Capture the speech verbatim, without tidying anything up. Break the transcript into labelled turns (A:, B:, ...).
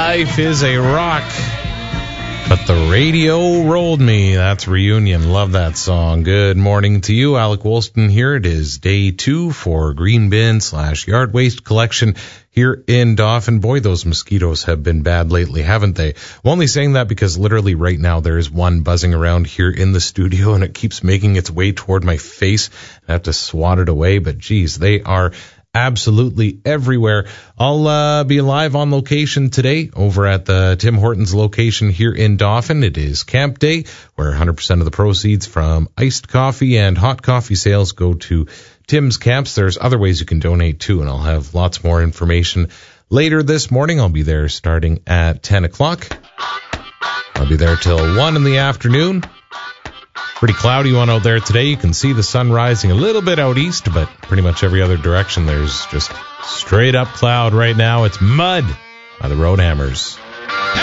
A: Life is a rock, but the radio rolled me. That's Reunion. Love that song. Good morning to you. Alec Woolston here. It is day two for Green Bin slash Yard Waste Collection here in Dauphin. Boy, those mosquitoes have been bad lately, haven't they? I'm only saying that because literally right now there is one buzzing around here in the studio, and it keeps making its way toward my face. I have to swat it away, but geez, they are absolutely everywhere. I'll uh, be live on location today over at the Tim Hortons location here in Dauphin. It is Camp Day, where one hundred percent of the proceeds from iced coffee and hot coffee sales go to Tim's Camps. There's other ways you can donate too, and I'll have lots more information later this morning. I'll be there starting at ten o'clock. I'll be there till one in the afternoon. Pretty cloudy one out there today. You can see the sun rising a little bit out east, but pretty much every other direction there's just straight up cloud right now. It's mud by the Road Hammers.